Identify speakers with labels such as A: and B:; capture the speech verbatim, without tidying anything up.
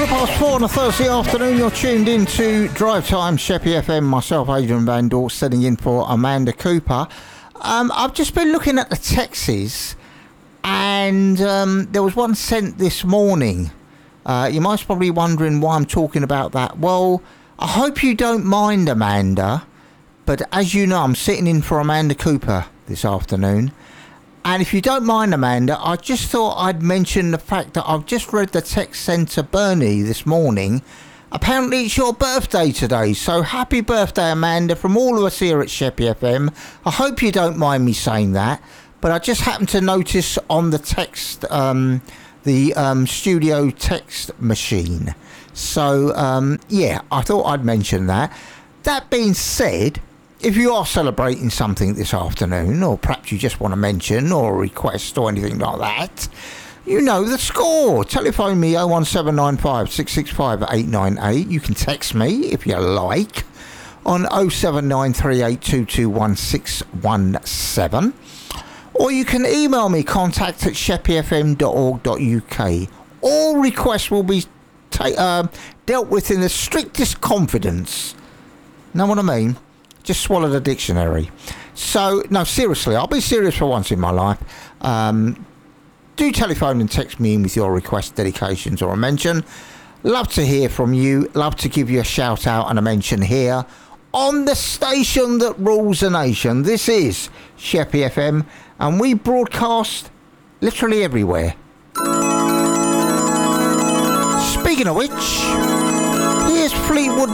A: Quarter past four on a Thursday afternoon, you're tuned in to Drive Time, Sheppey F M, myself, Adrian Van Dort, sitting in for Amanda Cooper. Um, I've just been looking at the texts, and um, there was one sent this morning. Uh, you might be probably wondering why I'm talking about that. Well, I hope you don't mind, Amanda, but as you know, I'm sitting in for Amanda Cooper this afternoon. And if you don't mind, Amanda, I just thought I'd mention the fact that I've just read the text sent to Bernie this morning. Apparently it's your birthday today, so happy birthday, Amanda, from all of us here at Sheppey F M. I hope you don't mind me saying that, but I just happened to notice on the text, um, the um, studio text machine. So, um, yeah, I thought I'd mention that. That being said, if you are celebrating something this afternoon, or perhaps you just want to mention or request or anything like that, you know the score. Telephone me oh one seven nine five, six six five, eight nine eight. You can text me if you like on oh seven nine three eight two two one six one seven. Or you can email me, contact at sheppey f m dot org dot u k. All requests will be ta- uh, dealt with in the strictest confidence. Know what I mean? Just swallow the dictionary. So, no, seriously, I'll be serious for once in my life. Um, do telephone and text me in with your requests, dedications, or a mention. Love to hear from you. Love to give you a shout out and a mention here on the station that rules the nation. This is Sheppey F M, and we broadcast literally everywhere. Speaking of which, here's Fleetwood